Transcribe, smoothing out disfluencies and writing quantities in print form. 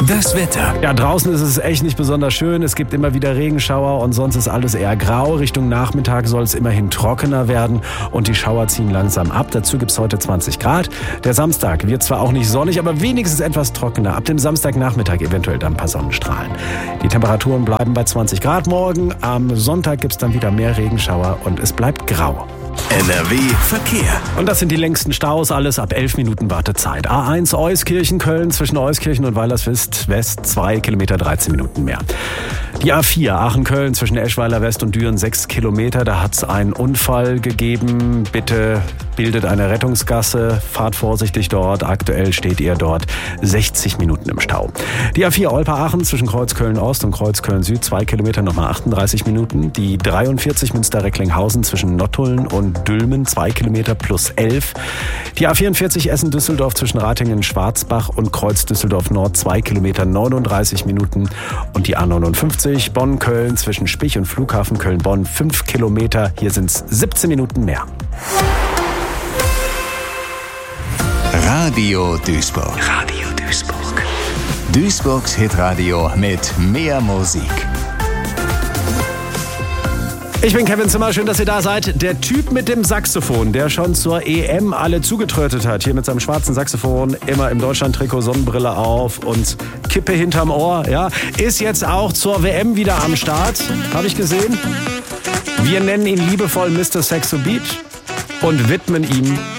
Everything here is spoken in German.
Das Wetter. Ja, draußen ist es echt nicht besonders schön. Es gibt immer wieder Regenschauer und sonst ist alles eher grau. Richtung Nachmittag soll es immerhin trockener werden und die Schauer ziehen langsam ab. Dazu gibt es heute 20 Grad. Der Samstag wird zwar auch nicht sonnig, aber wenigstens etwas trockener. Ab dem Samstagnachmittag eventuell dann ein paar Sonnenstrahlen. Die Temperaturen bleiben bei 20 Grad morgen. Am Sonntag gibt es dann wieder mehr Regenschauer und es bleibt grau. NRW Verkehr. Und das sind die längsten Staus, alles ab 11 Minuten Wartezeit. A1 Euskirchen, Köln, zwischen Euskirchen und Weilerswist West 2 Kilometer, 13 Minuten mehr. Die A4 Aachen-Köln zwischen Eschweiler West und Düren 6 Kilometer. Da hat es einen Unfall gegeben. Bitte bildet eine Rettungsgasse. Fahrt vorsichtig dort. Aktuell steht ihr dort 60 Minuten im Stau. Die A4 Olpe-Aachen zwischen Kreuzköln-Ost und Kreuzköln-Süd 2 Kilometer, nochmal 38 Minuten. Die 43 Münster-Recklinghausen zwischen Nottuln und Dülmen 2 Kilometer plus 11. Die A44 Essen-Düsseldorf zwischen Ratingen-Schwarzbach und Kreuz-Düsseldorf-Nord 2 Kilometer 39 Minuten. Und die A59 Bonn-Köln zwischen Spich und Flughafen Köln-Bonn 5 Kilometer. Hier sind es 17 Minuten mehr. Radio Duisburg. Radio Duisburg. Duisburgs Hitradio mit mehr Musik. Ich bin Kevin Zimmer, schön, dass ihr da seid. Der Typ mit dem Saxophon, der schon zur EM alle zugetrötet hat, hier mit seinem schwarzen Saxophon, immer im Deutschland-Trikot, Sonnenbrille auf und Kippe hinterm Ohr, ja, ist jetzt auch zur WM wieder am Start, habe ich gesehen. Wir nennen ihn liebevoll Mr. Saxo Beat und widmen ihm